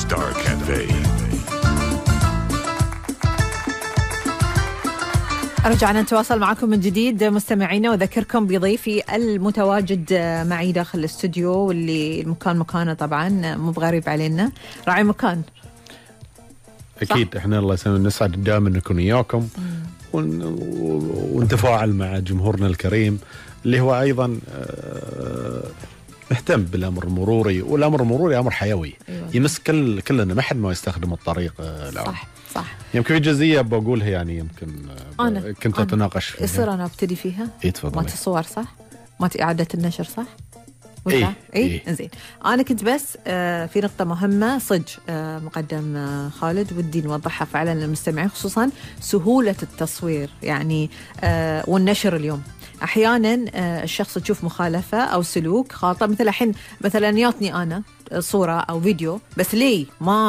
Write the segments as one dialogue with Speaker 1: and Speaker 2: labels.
Speaker 1: Star Cafe.
Speaker 2: رجعنا نتواصل معكم من جديد مستمعينا، وذكركم بضيفي المتواجد معي داخل الاستوديو، واللي المكان مكانه طبعا مو بغريب علينا، راعي مكان.
Speaker 3: أكيد إحنا الله يسلمك نسعد دائما نكون وياكم ونتفاعل مع جمهورنا الكريم اللي هو أيضا مهتم بالأمر المروري، والأمر المروري أمر حيوي. أيوة. يمس كلنا، ما حد ما يستخدم الطريق العام.
Speaker 2: صح.
Speaker 3: يمكن في جزئية بقولها، يعني يمكن كنت أتناقش فيها.
Speaker 2: يصير أنا أبتدي فيها؟
Speaker 3: إيه تفضلي.
Speaker 2: مات الصور صح؟ مات إعادة النشر صح؟
Speaker 3: إيه.
Speaker 2: إنزين، أنا كنت بس في نقطة مهمة صج مقدم خالد ودي نوضحها فعلا للمستمعين، خصوصا سهولة التصوير يعني والنشر اليوم. أحيانا الشخص تشوف مخالفة أو سلوك خاطئ، مثل الحين مثلا ياتني أنا صورة أو فيديو بس ليه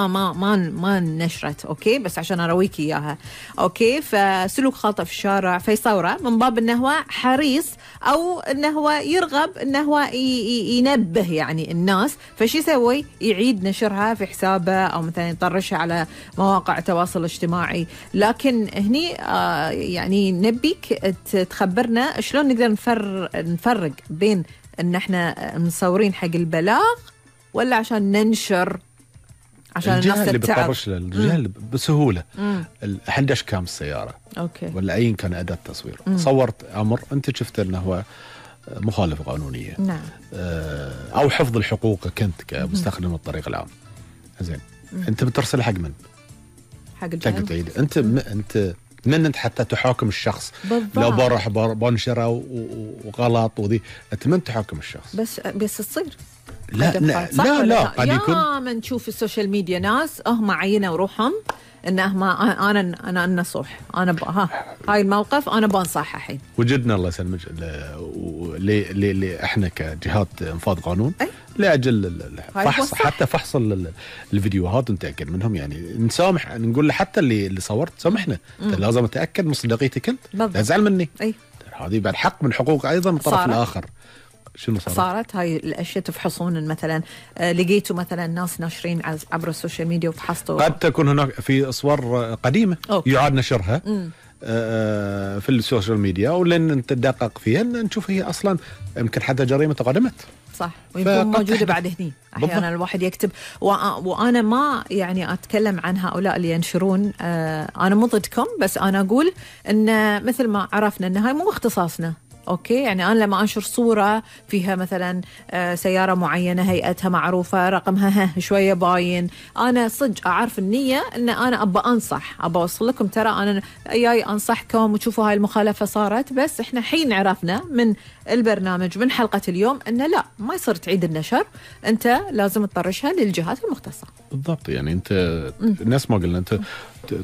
Speaker 2: ما نشرت، أوكي، بس عشان أرويك إياها، أوكي، فسلوك خاطئ في الشارع فيصوره من باب أنه هو حريص أو أنه هو يرغب أنه هو ينبه يعني الناس، فشي يسوي؟ يعيد نشرها في حسابه أو مثلا يطرشها على مواقع التواصل الاجتماعي. لكن هني يعني نبيك تخبرنا شلون نقدر نفرق بين أن احنا مصورين حق البلاغ ولا عشان ننشر عشان الناس
Speaker 3: اللي
Speaker 2: تعرف.
Speaker 3: بتطرش الجهة بسهولة. الحين داشكام السيارة
Speaker 2: أوكي.
Speaker 3: ولا أي كان أداة تصوير، صورت أمر أنت شفت أنه هو مخالفة قانونية.
Speaker 2: نعم.
Speaker 3: أو حفظ الحقوق كنت كمستخدم الطريق العام. زين، أنت بترسل حق من؟
Speaker 2: حق الجهة.
Speaker 3: تعيد أنت حتى تحاكم الشخص.
Speaker 2: بالضبط.
Speaker 3: لو بروح بنشره وغلط وذي، أنت من تحاكم الشخص؟
Speaker 2: بس تصير.
Speaker 3: لا قد يكون.
Speaker 2: ما نشوف السوشيال ميديا ناس هم عينوا روحهم انه ما انا نصوح، انا هاي الموقف انا بنصح الحين.
Speaker 3: وجدنا الله يسلمك اللي احنا كجهات انفاذ قانون لاجل الفحص، حتى فحص الفيديوهات نتاكد منهم، يعني نسامح، نقول له حتى اللي صورت سامحنا، لازم اتاكد مصداقيتك انت، لا تزعل مني. هذه بعد حق من حقوق ايضا من الطرف الاخر. شنو
Speaker 2: صارت هاي الاشياء تفحصون؟ مثلا لقيتوا مثلا ناس ناشرين عبر السوشيال ميديا وفحصتوا؟
Speaker 3: قد تكون هناك في صور قديمه يعاد نشرها في السوشيال ميديا، ولن تدقق فيها نشوف هي اصلا يمكن حتى جريمه تقدمت.
Speaker 2: صح، ويكون موجوده بعد هني. احيانا الواحد يكتب وانا ما يعني اتكلم عن هؤلاء اللي ينشرون، انا مو ضدكم، بس انا اقول ان مثل ما عرفنا ان هاي مو اختصاصنا. أوكي، يعني أنا لما أنشر صورة فيها مثلا سيارة معينة هيئتها معروفة رقمها شوية باين، أنا صدق أعرف النية أن أنا أبى أنصح، أبى أوصل لكم ترى أنا جاي أنصحكم وتشوفوا هاي المخالفة صارت، بس إحنا حين عرفنا من البرنامج من حلقة اليوم أنه لا، ما يصير تعيد النشر، أنت لازم تطرشها للجهات المختصة.
Speaker 3: بالضبط، يعني أنت الناس ما قلنا أنت